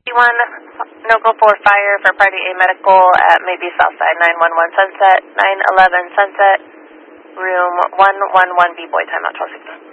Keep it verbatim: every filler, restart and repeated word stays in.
one, no go for fire for Party A Medical at maybe Southside nine one one Sunset, nine eleven Sunset, room one one one B Boy, timeout twelve sixty.